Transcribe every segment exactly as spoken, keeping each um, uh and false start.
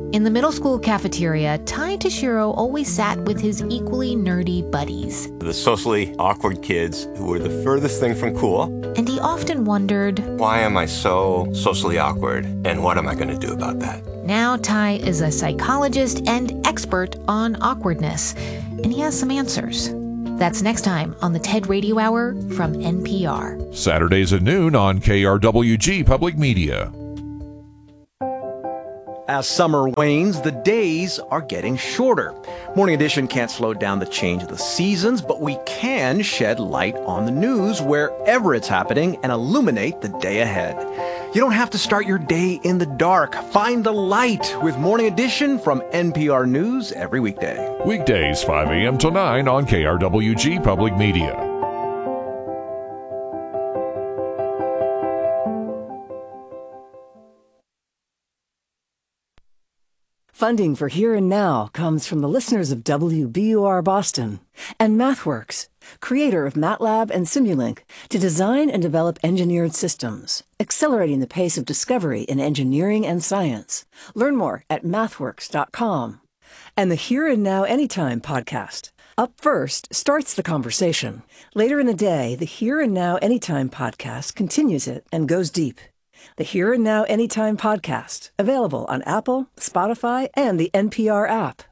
In the middle school cafeteria, Ty Tashiro always sat with his equally nerdy buddies. The socially awkward kids who were the furthest thing from cool. And he often wondered, why am I so socially awkward, and what am I going to do about that? Now Ty is a psychologist and expert on awkwardness, and he has some answers. That's next time on the TED Radio Hour from N P R. Saturdays at noon on K R W G Public Media. As summer wanes, the days are getting shorter. Morning Edition can't slow down the change of the seasons, but we can shed light on the news wherever it's happening and illuminate the day ahead. You don't have to start your day in the dark. Find the light with Morning Edition from N P R News every weekday. Weekdays, five a.m. to nine on K R W G Public Media. Funding for Here and Now comes from the listeners of W B U R Boston and MathWorks, creator of MATLAB and Simulink, to design and develop engineered systems, accelerating the pace of discovery in engineering and science. Learn more at mathworks dot com. And the Here and Now Anytime podcast. Up First starts the conversation. Later in the day, the Here and Now Anytime podcast continues it and goes deep. The Here and Now Anytime podcast, available on Apple, Spotify, and the N P R app.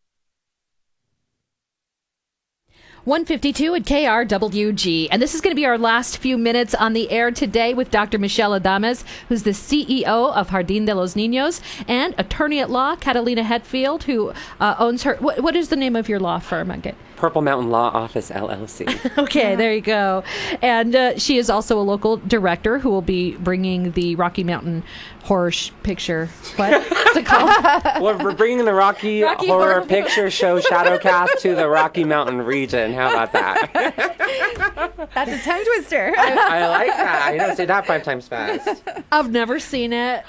one fifty-two at K R W G. And this is going to be our last few minutes on the air today with Doctor Michelle Adames, who's the C E O of Jardín de los Niños, and attorney at law, Catalina Hetfield, who uh, owns her... What, what is the name of your law firm? I get Purple Mountain Law Office, L L C. Okay, there you go. And uh, she is also a local director who will be bringing the Rocky Mountain Horror sh- Picture. What? What's it called? Well, we're bringing the Rocky, Rocky Horror, Horror Picture Show Shadowcast to the Rocky Mountain region. How about that? That's a tongue twister. I, I like that. I know, say that five times fast. I've never seen it.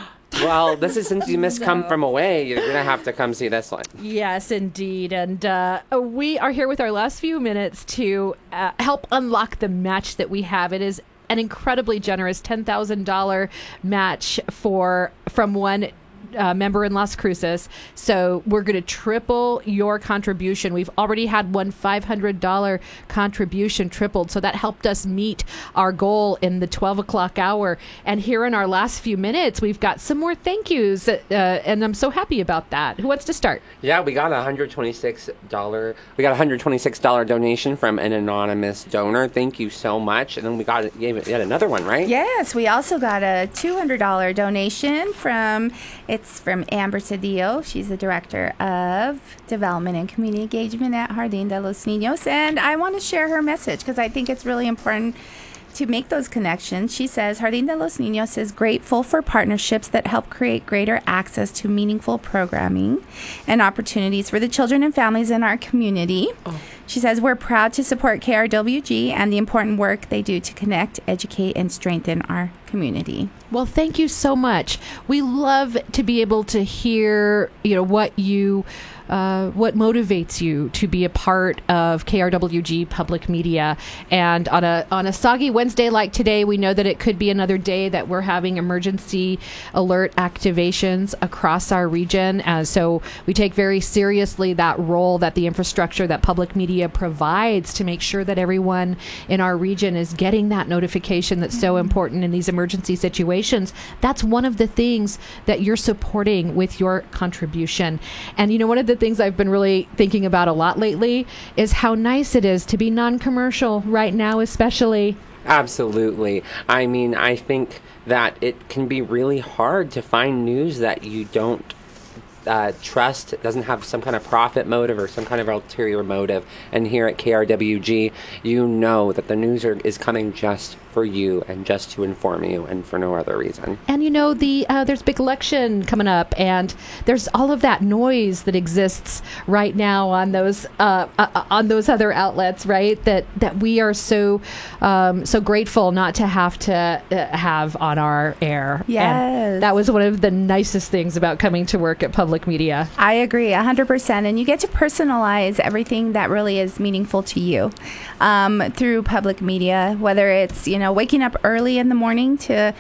Well, this is since you missed No. Come From Away, you're going to have to come see this one. Yes, indeed. And uh, we are here with our last few minutes to uh, help unlock the match that we have. It is an incredibly generous ten thousand dollars match for from one Uh, member in Las Cruces. So we're going to triple your contribution. We've already had one five hundred dollars contribution tripled. So that helped us meet our goal in the twelve o'clock hour. And here in our last few minutes, we've got some more thank yous. Uh, and I'm so happy about that. Who wants to start? Yeah, we got a one hundred twenty-six dollars. We got a one hundred twenty-six dollars donation from an anonymous donor. Thank you so much. And then we got yet another one, right? Yes, we also got a two hundred dollars donation from, it's from Amber Cedillo. She's the Director of Development and Community Engagement at Jardín de los Niños. And I want to share her message because I think it's really important to make those connections. She says, Jardín de los Niños is grateful for partnerships that help create greater access to meaningful programming and opportunities for the children and families in our community. Oh. She says, we're proud to support K R W G and the important work they do to connect, educate, and strengthen our community. Well, thank you so much. We love to be able to hear, you know, what you Uh, what motivates you to be a part of K R W G Public Media. And on a on a soggy Wednesday like today, we know that it could be another day that we're having emergency alert activations across our region. Uh, so we take very seriously that role that the infrastructure that public media provides to make sure that everyone in our region is getting that notification that's so important in these emergency situations. That's one of the things that you're supporting with your contribution. And you know, one of the things I've been really thinking about a lot lately is how nice it is to be non-commercial right now, especially. Absolutely. I mean, I think that it can be really hard to find news that you don't uh, trust, doesn't have some kind of profit motive or some kind of ulterior motive. And here at K R W G, you know that the news are, is coming just for you and just to inform you and for no other reason. And you know, the uh, there's a big election coming up, and there's all of that noise that exists right now on those uh, uh, on those other outlets, right? That that we are so um, so grateful not to have to uh, have on our air. Yes, and that was one of the nicest things about coming to work at Public Media. I agree, one hundred percent. And you get to personalize everything that really is meaningful to you um, through Public Media, whether it's, you know, waking up early in the morning to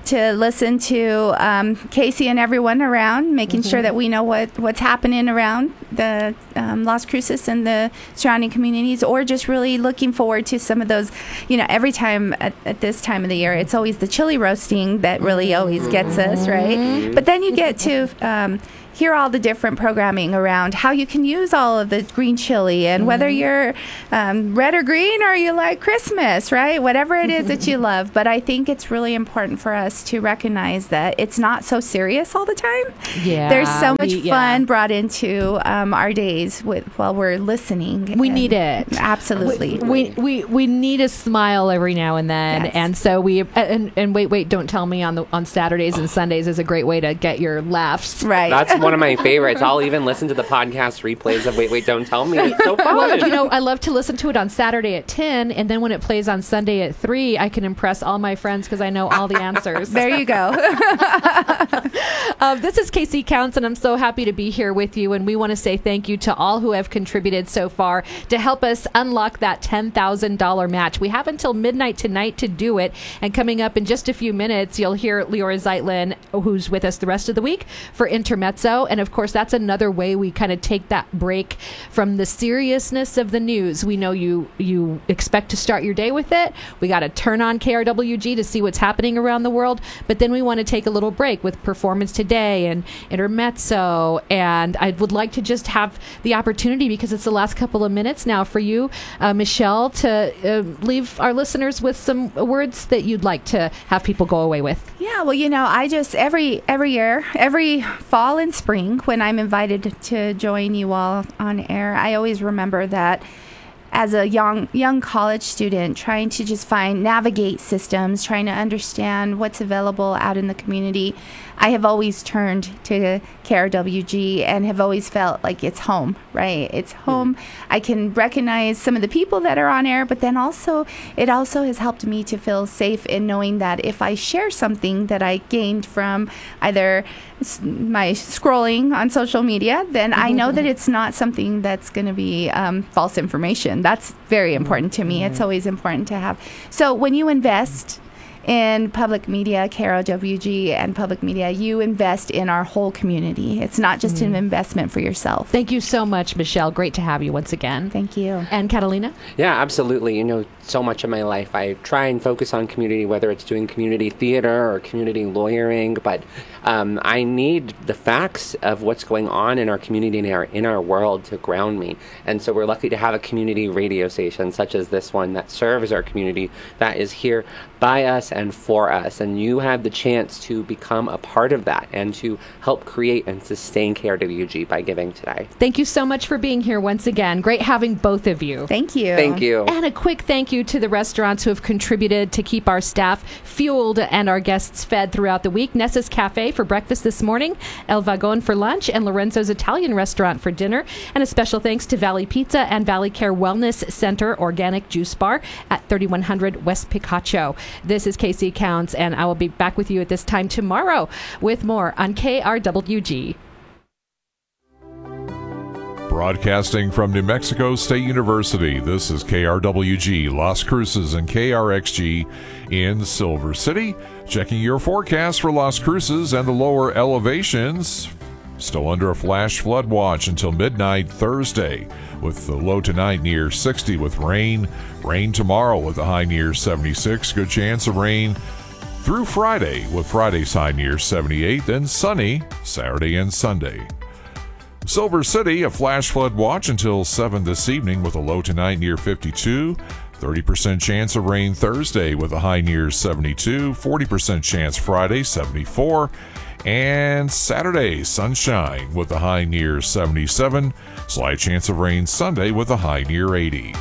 to listen to um, Casey and everyone around, making mm-hmm. sure that we know what, what's happening around the um, Las Cruces and the surrounding communities, or just really looking forward to some of those, you know, every time at, at this time of the year, it's always the chili roasting that really always gets us, right? Mm-hmm. But then you get to um, hear all the different programming around how you can use all of the green chili, and mm-hmm. whether you're um, red or green, or you like Christmas, right? Whatever it is that you love. But I think it's really important for us to recognize that it's not so serious all the time. Yeah, there's so much we, fun yeah. brought into um, our days with while we're listening. We need it. Absolutely. We, we we we need a smile every now and then, yes. and so we and and wait wait don't tell me on the on Saturdays and Sundays is a great way to get your laughs. Right. That's one of my favorites. I'll even listen to the podcast replays of Wait, Wait, Don't Tell Me. It's so fun. Well, you know, I love to listen to it on Saturday at ten, and then when it plays on Sunday at three, I can impress all my friends because I know all the answers. There you go. uh, this is Casey Counts, and I'm so happy to be here with you, and we want to say thank you to all who have contributed so far to help us unlock that ten thousand dollars match. We have until midnight tonight to do it, and coming up in just a few minutes, you'll hear Leora Zeitlin, who's with us the rest of the week, for Intermezzo, and of course, that's another way we kind of take that break from the seriousness of the news. We know you you expect to start your day with it. We got to turn on K R W G to see what's happening around the world, but then we want to take a little break with Performance Today and Intermezzo, and I would like to just have the opportunity, because it's the last couple of minutes now, for you, uh, Michelle, to uh, leave our listeners with some words that you'd like to have people go away with. Yeah, well, you know, I just, every every year, every fall and spring, when I'm invited to join you all on air, I always remember that as a young young college student, trying to just find, navigate systems, trying to understand what's available out in the community, I have always turned to K R W G and have always felt like it's home, right? It's home. Mm-hmm. I can recognize some of the people that are on air, but then also, it also has helped me to feel safe in knowing that if I share something that I gained from either my scrolling on social media, then I know that it's not something that's going to be um, false information. That's very important to me. Mm-hmm. It's always important to have. So when you invest in public media, K R W G and public media, you invest in our whole community. It's not just mm. an investment for yourself. Thank you so much, Michelle. Great to have you once again. Thank you. And Catalina? Yeah, absolutely. You know, so much of my life, I try and focus on community, whether it's doing community theater or community lawyering, but um, I need the facts of what's going on in our community and in our, in our world to ground me. And so we're lucky to have a community radio station such as this one that serves our community, that is here by us and for us. And you have the chance to become a part of that and to help create and sustain K R W G by giving today. Thank you so much for being here once again. Great having both of you. Thank you. Thank you. And a quick thank you to the restaurants who have contributed to keep our staff fueled and our guests fed throughout the week. Nessa's Cafe for breakfast this morning, El Vagon for lunch, and Lorenzo's Italian Restaurant for dinner. And a special thanks to Valley Pizza and Valley Care Wellness Center Organic Juice Bar at thirty-one hundred West Picacho. This is Casey Counts, and I will be back with you at this time tomorrow with more on K R W G. Broadcasting from New Mexico State University, this is K R W G Las Cruces and K R X G in Silver City. Checking your forecast for Las Cruces and the lower elevations. Still under a flash flood watch until midnight Thursday, with the low tonight near sixty with rain. Rain tomorrow with a high near seventy-six. Good chance of rain through Friday, with Friday's high near seventy-eight. Then sunny Saturday and Sunday. Silver City, a flash flood watch until seven this evening with a low tonight near fifty-two. thirty percent chance of rain Thursday with a high near seventy-two. forty percent chance Friday, seventy-four. And Saturday, sunshine with a high near seventy-seven. Slight chance of rain Sunday with a high near eighty.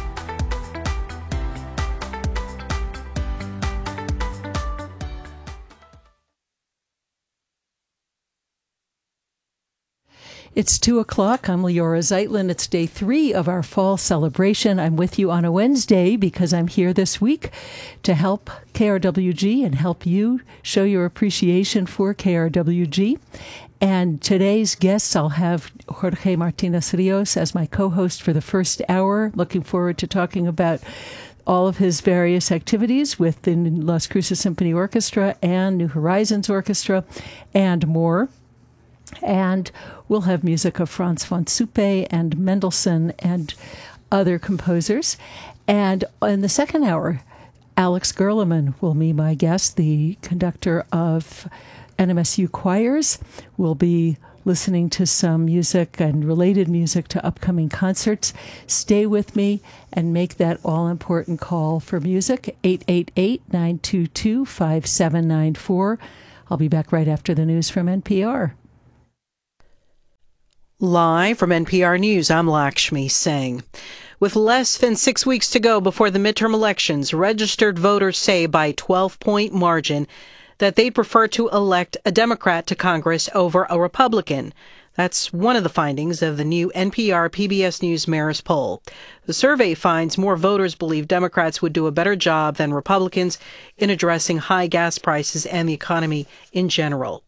It's two o'clock. I'm Leora Zeitlin. It's day three of our fall celebration. I'm with you on a Wednesday because I'm here this week to help K R W G and help you show your appreciation for K R W G. And today's guests, I'll have Jorge Martinez Rios as my co-host for the first hour. Looking forward to talking about all of his various activities with the Las Cruces Symphony Orchestra and New Horizons Orchestra and more. And we'll have music of Franz von Suppe and Mendelssohn and other composers. And in the second hour, Alex Gerleman will be my guest, the conductor of N M S U choirs. We'll be listening to some music and related music to upcoming concerts. Stay with me and make that all-important call for music, eight eight eight, nine two two, five seven nine four. I'll be back right after the news from N P R. Live from N P R News, I'm Lakshmi Singh. With less than six weeks to go before the midterm elections, registered voters say by twelve-point margin that they prefer to elect a Democrat to Congress over a Republican. That's one of the findings of the new N P R P B S News Marist poll. The survey finds more voters believe Democrats would do a better job than Republicans in addressing high gas prices and the economy in general.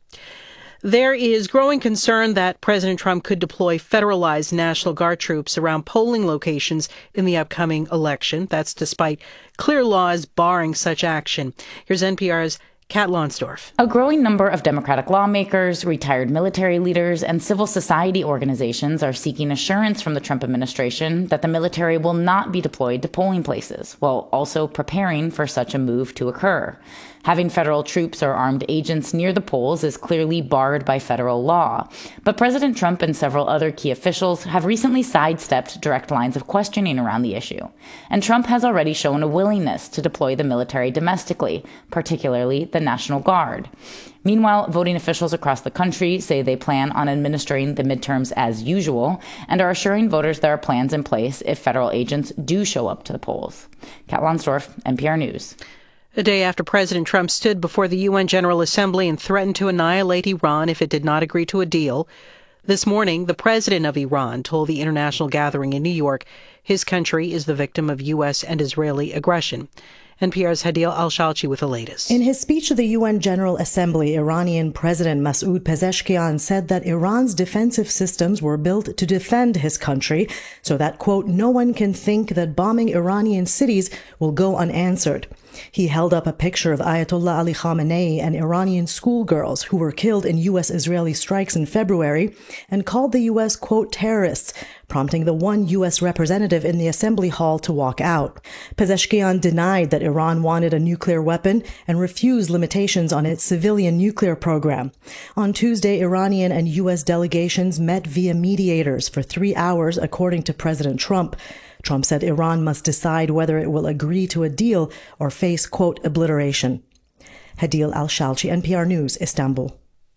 There is growing concern that President Trump could deploy federalized National Guard troops around polling locations in the upcoming election. That's despite clear laws barring such action. Here's N P R's Kat Lonsdorf. A growing number of Democratic lawmakers, retired military leaders, and civil society organizations are seeking assurance from the Trump administration that the military will not be deployed to polling places, while also preparing for such a move to occur. Having federal troops or armed agents near the polls is clearly barred by federal law. But President Trump and several other key officials have recently sidestepped direct lines of questioning around the issue. And Trump has already shown a willingness to deploy the military domestically, particularly the National Guard. Meanwhile, voting officials across the country say they plan on administering the midterms as usual and are assuring voters there are plans in place if federal agents do show up to the polls. Kat Lonsdorf, N P R News. A day after President Trump stood before the U N General Assembly and threatened to annihilate Iran if it did not agree to a deal, this morning the president of Iran told the international gathering in New York his country is the victim of U S and Israeli aggression. N P R's Hadil Al-Shalchi with the latest. In his speech to the U N General Assembly, Iranian President Masoud Pezeshkian said that Iran's defensive systems were built to defend his country so that, quote, no one can think that bombing Iranian cities will go unanswered. He held up a picture of Ayatollah Ali Khamenei and Iranian schoolgirls who were killed in U S-Israeli strikes in February and called the U S, quote, terrorists, prompting the one U S representative in the assembly hall to walk out. Pezeshkian denied that Iran wanted a nuclear weapon and refused limitations on its civilian nuclear program. On Tuesday, Iranian and U S delegations met via mediators for three hours, according to President Trump. Trump said Iran must decide whether it will agree to a deal or face, quote, obliteration. Hadil Al-Shalchi, N P R News, Istanbul.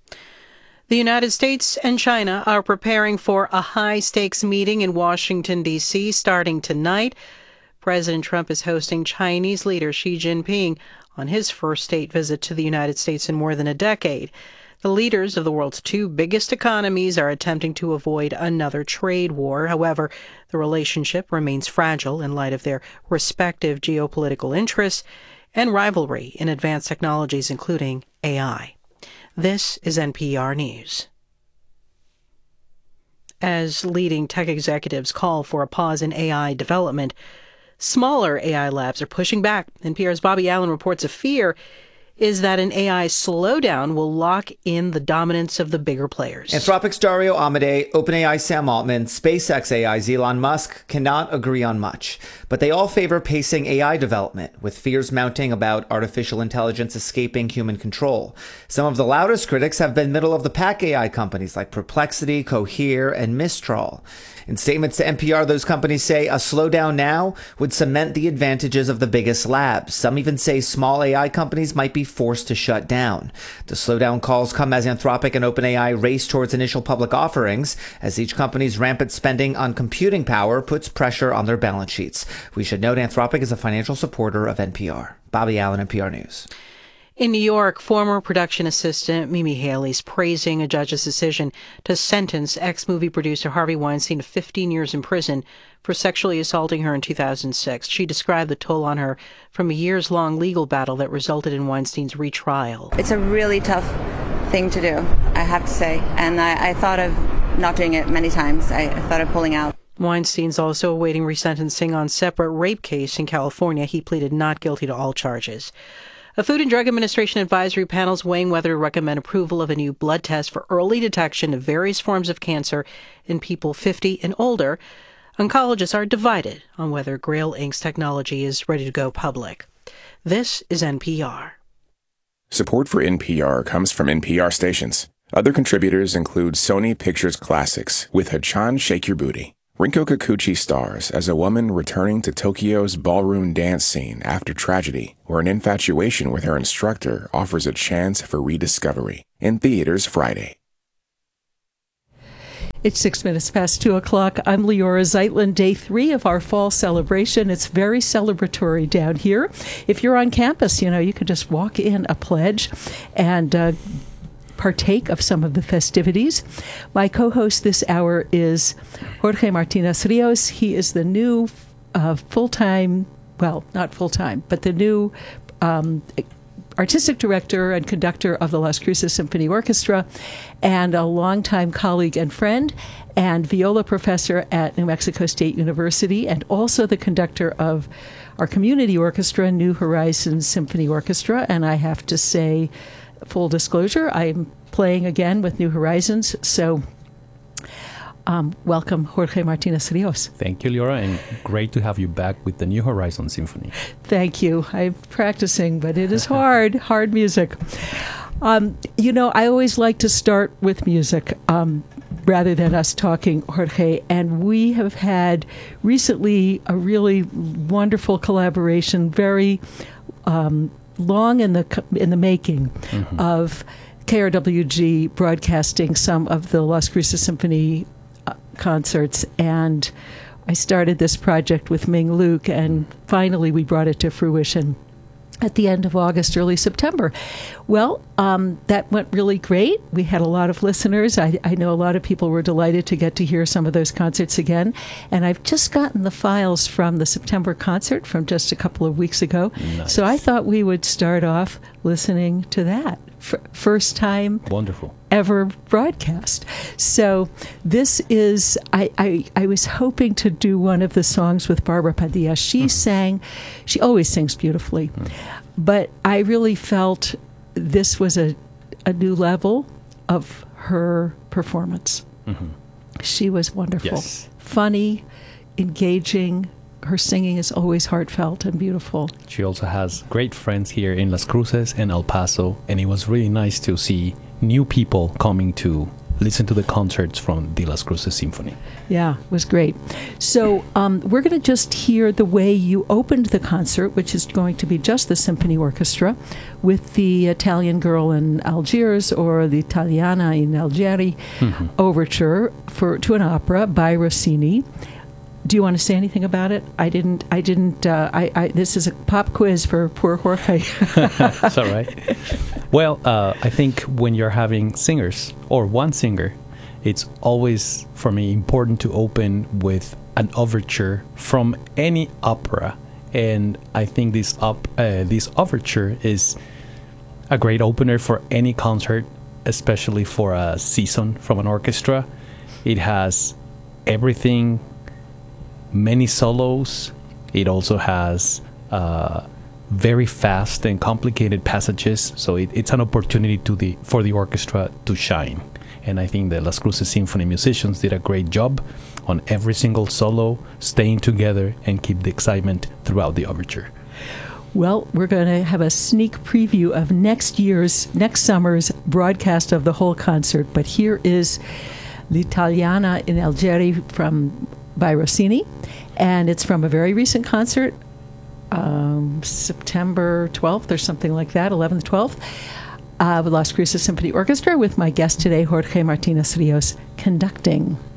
The United States and China are preparing for a high-stakes meeting in Washington, D C starting tonight. President Trump is hosting Chinese leader Xi Jinping on his first state visit to the United States in more than a decade. The leaders of the world's two biggest economies are attempting to avoid another trade war. However, the relationship remains fragile in light of their respective geopolitical interests and rivalry in advanced technologies, including A I. This is N P R News. As leading tech executives call for a pause in A I development, smaller A I labs are pushing back. N P R's Bobby Allen reports a fear is that an A I slowdown will lock in the dominance of the bigger players. Anthropic's Dario Amodei, OpenAI Sam Altman, SpaceX A I's Elon Musk cannot agree on much, but they all favor pacing A I development, with fears mounting about artificial intelligence escaping human control. Some of the loudest critics have been middle-of-the-pack A I companies like Perplexity, Cohere, and Mistral. In statements to N P R, those companies say a slowdown now would cement the advantages of the biggest labs. Some even say small A I companies might be forced to shut down. The slowdown calls come as Anthropic and OpenAI race towards initial public offerings, as each company's rampant spending on computing power puts pressure on their balance sheets. We should note Anthropic is a financial supporter of N P R. Bobby Allen, N P R News. In New York, former production assistant Mimi Haley's praising a judge's decision to sentence ex-movie producer Harvey Weinstein to fifteen years in prison for sexually assaulting her in two thousand six. She described the toll on her from a years-long legal battle that resulted in Weinstein's retrial. It's a really tough thing to do, I have to say, and I, I thought of not doing it many times. I, I thought of pulling out. Weinstein's also awaiting resentencing on separate rape case in California. He pleaded not guilty to all charges. A Food and Drug Administration advisory panel is weighing whether to recommend approval of a new blood test for early detection of various forms of cancer in people fifty and older. Oncologists are divided on whether Grail Incorporated's technology is ready to go public. This is N P R. Support for N P R comes from N P R stations. Other contributors include Sony Pictures Classics with Hachan Shake Your Booty. Rinko Kikuchi stars as a woman returning to Tokyo's ballroom dance scene after tragedy, where an infatuation with her instructor offers a chance for rediscovery. In theaters Friday. It's six minutes past two o'clock. I'm Leora Zeitlin, day three of our fall celebration. It's very celebratory down here. If you're on campus, you know, you could just walk in a pledge and uh, partake of some of the festivities. My co-host this hour is Jorge Martinez Rios. He is the new uh, full-time, well, not full-time, but the new um, artistic director and conductor of the Las Cruces Symphony Orchestra, and a longtime colleague and friend, and viola professor at New Mexico State University, and also the conductor of our community orchestra, New Horizons Symphony Orchestra. And I have to say, full disclosure, I'm playing again with New Horizons, so um, welcome, Jorge Martinez Rios. Thank you, Leora, and great to have you back with the New Horizons Symphony. Thank you. I'm practicing, but it is hard, hard music. Um, you know, I always like to start with music um, rather than us talking, Jorge, and we have had recently a really wonderful collaboration, very um, long in the in the making, mm-hmm. of K R W G broadcasting some of the Las Cruces Symphony uh, concerts, and I started this project with Ming Luke, and finally we brought it to fruition at the end of August, early September. Well, um, that went really great. We had a lot of listeners. I, I know a lot of people were delighted to get to hear some of those concerts again. And I've just gotten the files from the September concert from just a couple of weeks ago. Nice. So I thought we would start off listening to that. F- first time Wonderful. ever broadcast. So this is, I, I, I was hoping to do one of the songs with Barbara Padilla. She mm-hmm. sang, she always sings beautifully, mm-hmm. but I really felt this was a, a new level of her performance. Mm-hmm. She was wonderful. Yes. Funny, engaging. Her singing is always heartfelt and beautiful. She also has great friends here in Las Cruces and El Paso, and it was really nice to see new people coming to listen to the concerts from the Las Cruces Symphony. Yeah, it was great. So um, we're going to just hear the way you opened the concert, which is going to be just the symphony orchestra, with the Italian Girl in Algiers, or the Italiana in Algeri, mm-hmm. overture for to an opera by Rossini. Do you want to say anything about it? I didn't. I didn't. Uh, I, I. This is a pop quiz for poor Jorge. That's all right. Well, uh, I think when you're having singers or one singer, it's always for me important to open with an overture from any opera, and I think this up uh, this overture is a great opener for any concert, especially for a season from an orchestra. It has everything. Many solos. It also has uh, very fast and complicated passages, so it, it's an opportunity to the for the orchestra to shine. And I think the Las Cruces Symphony musicians did a great job on every single solo, staying together and keep the excitement throughout the overture. Well, we're going to have a sneak preview of next year's, next summer's broadcast of the whole concert, but here is L'Italiana in Algeri from by Rossini, and it's from a very recent concert, um, September twelfth or something like that, eleventh, twelfth, uh, with Las Cruces Symphony Orchestra, with my guest today, Jorge Martinez Rios, conducting.